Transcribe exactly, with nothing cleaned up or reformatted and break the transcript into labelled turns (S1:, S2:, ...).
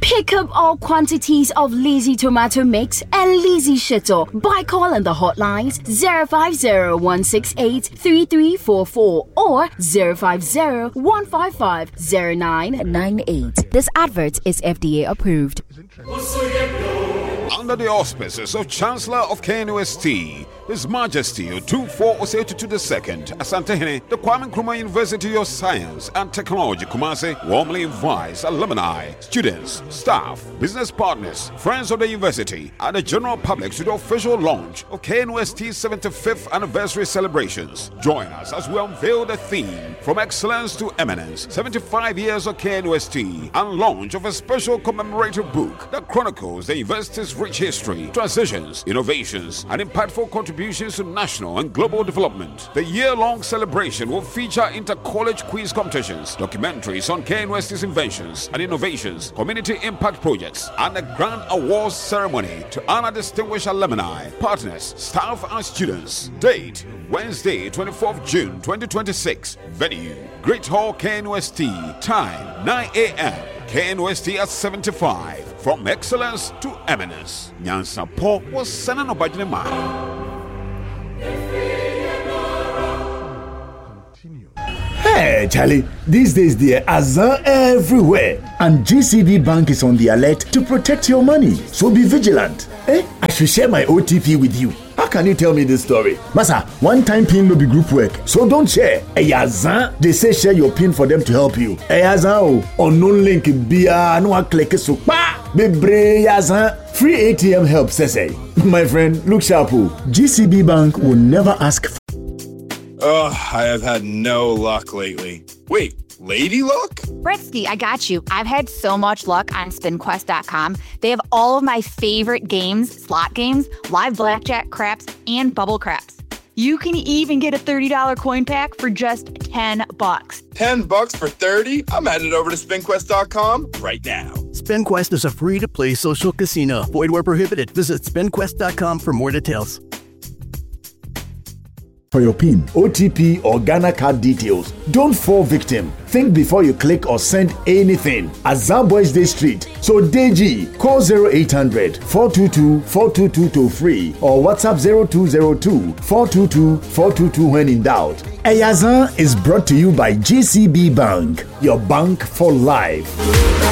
S1: Pick up all quantities of Lizzie tomato mix and Lizzie shito by calling the hotlines zero five zero one six eight three three four four or zero five zero one five five zero nine nine eight. This advert is F D A approved.
S2: Under the auspices of Chancellor of K N U S T, His Majesty Otumfuo Osei Tutu the Second, Asantehene, the Kwame Nkrumah University of Science and Technology, Kumasi, warmly invites alumni, students, staff, business partners, friends of the university, and the general public to the official launch of K N U S T's seventy-fifth anniversary celebrations. Join us as we unveil the theme From Excellence to Eminence, seventy-five years of K N U S T, and launch of a special commemorative book that chronicles the university's rich history, transitions, innovations, and impactful contributions to national and global development. The year-long celebration will feature inter-college quiz competitions, documentaries on K N U S T's inventions and innovations, community impact projects, and a grand awards ceremony to honor distinguished alumni, partners, staff, and students. Date: Wednesday, twenty-fourth of June twenty twenty-six. Venue: Great Hall, K N U S T. Time: nine a m K N U S T at seventy-five. From excellence to eminence. Nyansa Po was sending a man.
S3: Hey, Charlie, these days there are Azan everywhere. And G C B Bank is on the alert to protect your money. So be vigilant. Eh? I should share my O T P with you. How can you tell me this story? Masa, one time pin no be group work, so don't share. Hey, Azan, they say share your pin for them to help you. Hey, Azan, unknown link bia no click so pa. Bebre Azan, free A T M help say. My friend, look sharp. G C B Bank will never ask for.
S4: Oh, I have had no luck lately. Wait, lady luck?
S5: Britsky, I got you. I've had so much luck on spin quest dot com. They have all of my favorite games, slot games, live blackjack, craps, and bubble craps. You can even get a thirty dollars coin pack for just ten bucks.
S4: ten bucks for thirty? I'm headed over to spin quest dot com right now.
S6: SpinQuest is a free-to-play social casino. Void where prohibited. Visit spin quest dot com for more details.
S3: For your PIN, O T P, or Ghana card details, don't fall victim. Think before you click or send anything. Azan Boys Day Street. So Deji, call zero eight hundred, four two two, four two two two free or WhatsApp zero two zero two, four two two, four two two when in doubt. Ayazan is brought to you by G C B Bank, your bank for life.